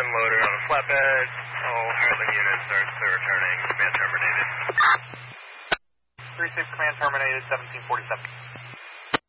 been loaded on a flatbed. All handling units are clear returning. Command terminated. 3-6 command terminated, 1747.